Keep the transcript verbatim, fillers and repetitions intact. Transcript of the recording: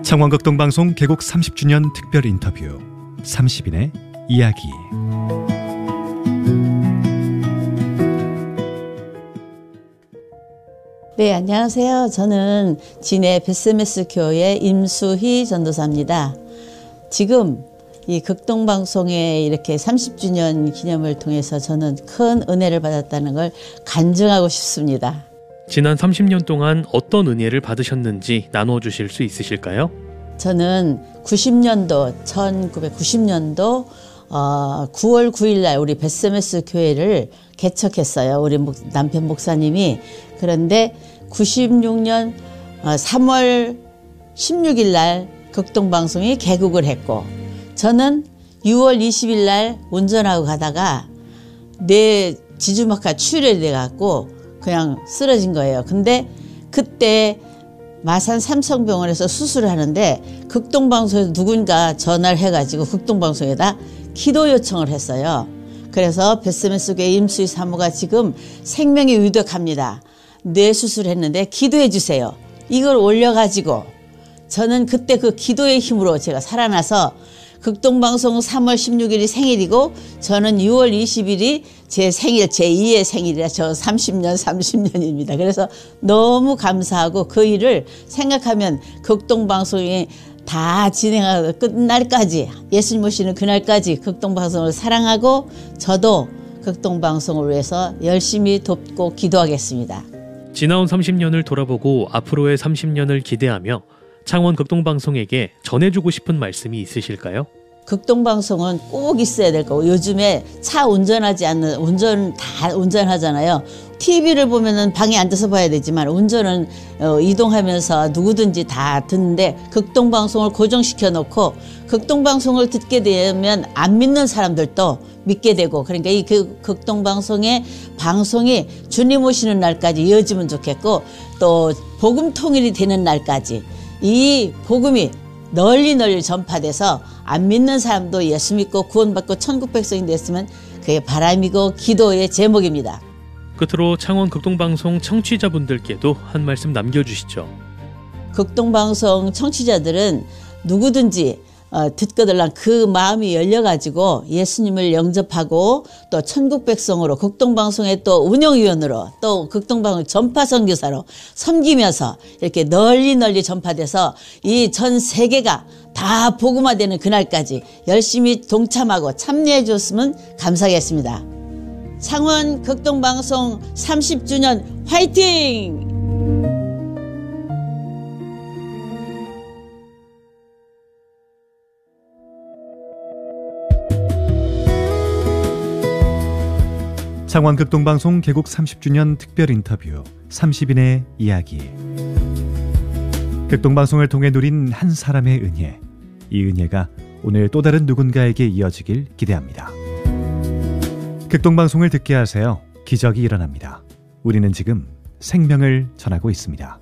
창원극동방송 개국 삼십 주년 특별 인터뷰 삼십 인의 이야기. 네, 안녕하세요. 저는 진해 베스메스 교회 임수희 전도사입니다. 지금 이 극동방송의 이렇게 삼십 주년 기념을 통해서 저는 큰 은혜를 받았다는 걸 간증하고 싶습니다. 지난 삼십 년 동안 어떤 은혜를 받으셨는지 나눠주실 수 있으실까요? 저는 구십 년도, 천구백구십 년도 어, 구월 구일 날 우리 베스메스 교회를 개척했어요. 우리 목, 남편 목사님이. 그런데 구십육 년 어, 삼월 십육일 날 극동방송이 개국을 했고, 저는 유월 이십일 날 운전하고 가다가 내 지주막하 출혈이 돼갖고 그냥 쓰러진 거예요. 근데 그때 마산 삼성병원에서 수술을 하는데 극동방송에서 누군가 전화를 해가지고 극동방송에다 기도 요청을 했어요. 그래서 베스메스 교회 임수희 사모가 지금 생명이 위독합니다. 뇌 수술했는데 기도해 주세요. 이걸 올려가지고 저는 그때 그 기도의 힘으로 제가 살아나서, 극동방송 삼월 십육일이 생일이고 저는 유월 이십일이 제 생일, 제이의 생일이라 저 삼십 년, 삼십 년입니다. 그래서 너무 감사하고 그 일을 생각하면 극동방송이 다 진행하고 끝날까지, 예수님 오시는 그날까지 극동방송을 사랑하고 저도 극동방송을 위해서 열심히 돕고 기도하겠습니다. 지나온 삼십 년을 돌아보고 앞으로의 삼십 년을 기대하며 창원 극동방송에게 전해주고 싶은 말씀이 있으실까요? 극동방송은 꼭 있어야 될 거고, 요즘에 차 운전하지 않는, 운전 다 운전하잖아요. 티비를 보면은 방에 앉아서 봐야 되지만 운전은 어, 이동하면서 누구든지 다 듣는데, 극동방송을 고정시켜 놓고 극동방송을 듣게 되면 안 믿는 사람들도 믿게 되고, 그러니까 이 그 극동방송의 방송이 주님 오시는 날까지 이어지면 좋겠고, 또 복음 통일이 되는 날까지 이 복음이 널리 널리 전파돼서 안 믿는 사람도 예수 믿고 구원받고 천국 백성이 됐으면 그게 바람이고 기도의 제목입니다. 끝으로 창원 극동방송 청취자분들께도 한 말씀 남겨주시죠. 극동방송 청취자들은 누구든지 어, 듣거들랑 그 마음이 열려가지고 예수님을 영접하고 또 천국 백성으로, 극동방송의 또 운영위원으로, 또 극동방송 전파 선교사로 섬기면서 이렇게 널리 널리 전파돼서 이 전 세계가 다 복음화되는 그날까지 열심히 동참하고 참여해 줬으면 감사하겠습니다. 창원 극동방송 삼십 주년 화이팅! 창원 극동방송 개국 삼십 주년 특별 인터뷰 삼십 인의 이야기. 극동방송을 통해 누린 한 사람의 은혜, 이 은혜가 오늘 또 다른 누군가에게 이어지길 기대합니다. 극동방송을 듣게 하세요. 기적이 일어납니다. 우리는 지금 생명을 전하고 있습니다.